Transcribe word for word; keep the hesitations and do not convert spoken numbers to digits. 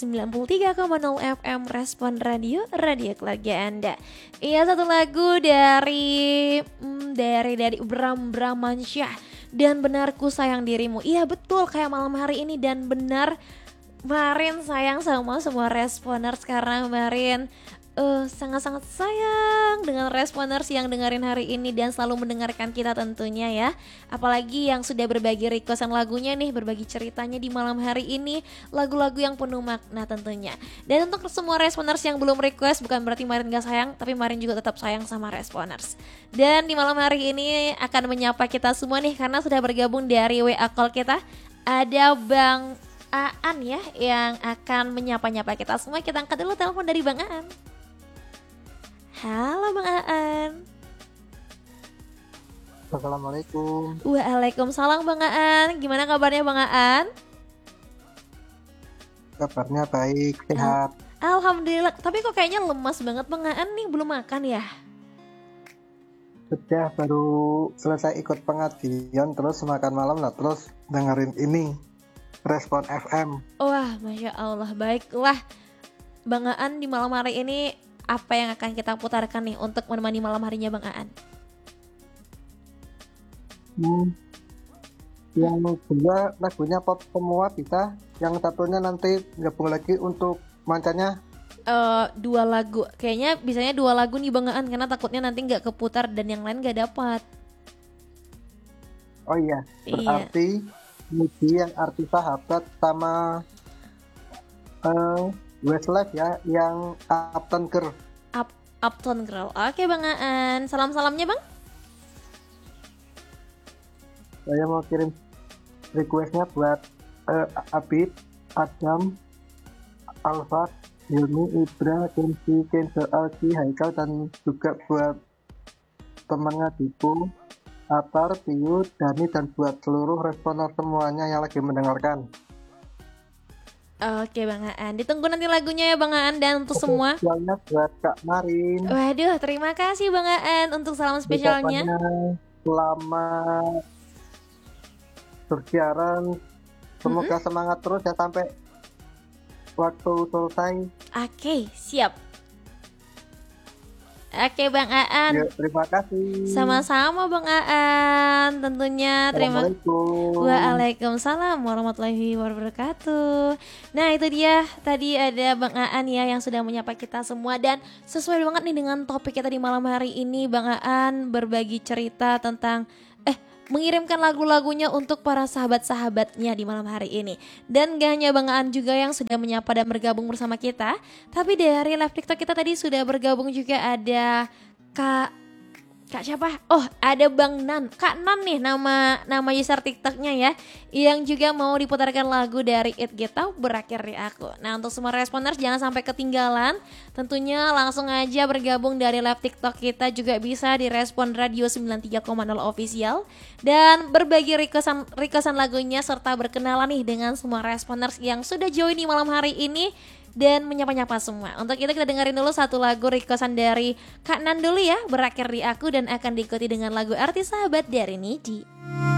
sembilan puluh tiga koma nol F M Respon Radio, radio keluarga Anda. Iya, satu lagu dari hmm, dari dari Bram Bramansyah dan Benarku Sayang Dirimu. Iya betul, kayak malam hari ini. Dan benar, kemarin sayang sama semua responers karena kemarin uh, sangat-sangat sayang dengan responers yang dengerin hari ini dan selalu mendengarkan kita tentunya ya. Apalagi yang sudah berbagi requestan lagunya nih, berbagi ceritanya di malam hari ini, lagu-lagu yang penuh makna tentunya. Dan untuk semua responers yang belum request, bukan berarti Marin gak sayang, tapi Marin juga tetap sayang sama responers. Dan di malam hari ini akan menyapa kita semua nih, karena sudah bergabung dari W A call kita. Ada Bang Aan ya yang akan menyapa-nyapa kita semua. Kita angkat dulu telepon dari Bang Aan. Halo Bang Aan. Assalamualaikum. Waalaikumsalam Bang Aan. Gimana kabarnya Bang Aan? Kabarnya baik, sehat. Alhamdulillah. Tapi kok kayaknya lemas banget Bang Aan nih, belum makan ya? Sudah, baru selesai ikut pengajian, terus makan malam, nah terus dengerin ini Respon F M. Wah, Masya Allah. Baiklah Bang Aan, di malam hari ini apa yang akan kita putarkan nih untuk menemani malam harinya Bang Aan? Hmm. Yang kedua lagunya pop semua bisa. Yang satunya nanti gabung lagi untuk mancanya. Uh, dua lagu, kayaknya bisanya dua lagu nih Bang Aan, karena takutnya nanti nggak keputar dan yang lain nggak dapat. Oh iya, berarti Midi yang arti sahabat sama uh, Westlife ya, yang Uptown Girl. Up, Uptown Girl. Oke Bang Aan, salam-salamnya Bang. Saya mau kirim requestnya buat uh, Abid, Adam, Alfa, Hilmi, Ibra, Kenzi, Kenzo, Alki, Haikal, dan juga buat temannya Dipo, Atar, Tiu, Dani, dan buat seluruh responer semuanya yang lagi mendengarkan. Oke Bang Aan, ditunggu nanti lagunya ya Bang Aan. Dan untuk semua spesialnya buat Kak Marin. Waduh, terima kasih Bang Aan untuk salam spesialnya. Selamat bersiaran, semoga mm-hmm. semangat terus ya sampai waktu selesai. Oke, siap. Oke Bang Aan. Yuk, terima kasih. Sama-sama Bang Aan, tentunya. Terima kasih. Waalaikumsalam warahmatullahi wabarakatuh. Nah itu dia, tadi ada Bang Aan ya yang sudah menyapa kita semua. Dan sesuai banget nih dengan topik kita di malam hari ini, Bang Aan berbagi cerita tentang Eh mengirimkan lagu-lagunya untuk para sahabat-sahabatnya di malam hari ini. Dan gak hanya Bang Aan juga yang sudah menyapa dan bergabung bersama kita, tapi dari live TikTok kita tadi sudah bergabung juga ada Kak Kak siapa? Oh, ada Bang Nan. Kak Nan nih nama nama user TikToknya ya, yang juga mau diputarkan lagu dari It Get Out, Berakhir di Aku. Nah, untuk semua responers jangan sampai ketinggalan. Tentunya langsung aja bergabung dari live TikTok kita, juga bisa di Respon Radio sembilan puluh tiga koma nol Official dan berbagi requestan requestan lagunya serta berkenalan nih dengan semua responers yang sudah join di malam hari ini dan menyapa-nyapa semua. Untuk itu kita dengerin dulu satu lagu requestan dari Kak Nan dulu ya, Berakhir di Aku, dan akan diikuti dengan lagu Arti Sahabat dari Nidi.